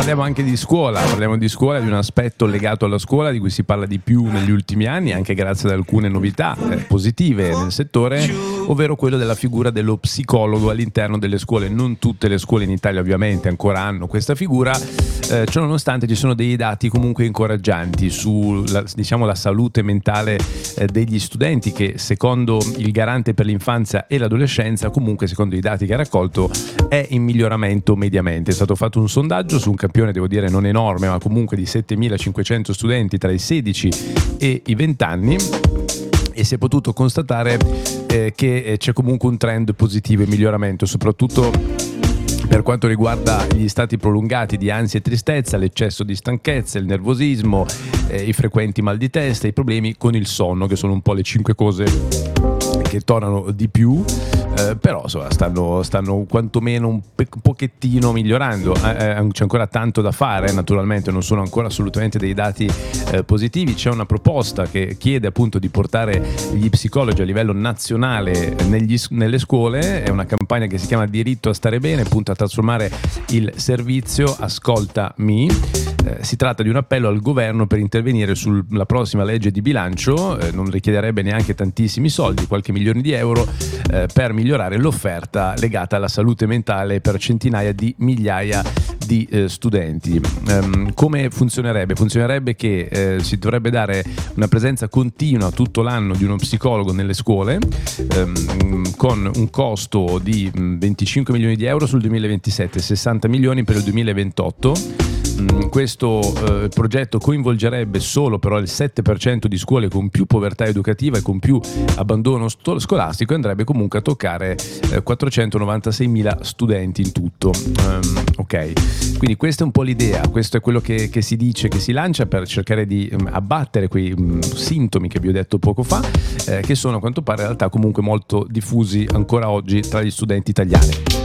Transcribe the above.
parliamo anche di scuola, parliamo di scuola, di un aspetto legato alla scuola di cui si parla di più negli ultimi anni, anche grazie ad alcune novità positive nel settore, ovvero quello della figura dello psicologo all'interno delle scuole. Non tutte le scuole in Italia ovviamente ancora hanno questa figura, ciononostante ci sono dei dati comunque incoraggianti sulla, diciamo, la salute mentale degli studenti, che secondo il Garante per l'infanzia e l'adolescenza, comunque secondo i dati che ha raccolto, è in miglioramento mediamente. È stato fatto un sondaggio su un campione, devo dire non enorme, ma comunque di 7.500 studenti tra i 16 e i 20 anni, e si è potuto constatare che c'è comunque un trend positivo e miglioramento, soprattutto per quanto riguarda gli stati prolungati di ansia e tristezza, l'eccesso di stanchezza, il nervosismo, i frequenti mal di testa, i problemi con il sonno, che sono un po' le 5 cose che tornano di più. Però insomma, stanno quantomeno un pochettino migliorando. C'è ancora tanto da fare, naturalmente non sono ancora assolutamente dei dati positivi. C'è una proposta che chiede appunto di portare gli psicologi a livello nazionale nelle scuole. È una campagna che si chiama Diritto a stare bene, punta a trasformare il servizio Ascoltami. Si tratta di un appello al governo per intervenire sulla prossima legge di bilancio. Non richiederebbe neanche tantissimi soldi, qualche milione di euro, per migliorare l'offerta legata alla salute mentale per centinaia di migliaia di studenti. Come funzionerebbe? Funzionerebbe che si dovrebbe dare una presenza continua tutto l'anno di uno psicologo nelle scuole, con un costo di 25 milioni di euro sul 2027, 60 milioni per il 2028. Questo progetto coinvolgerebbe solo però il 7% di scuole con più povertà educativa e con più abbandono scolastico, e andrebbe comunque a toccare 496.000 studenti in tutto. Ok, quindi questa è un po' l'idea, questo è quello che si dice, che si lancia per cercare di abbattere quei sintomi che vi ho detto poco fa, che sono a quanto pare in realtà comunque molto diffusi ancora oggi tra gli studenti italiani.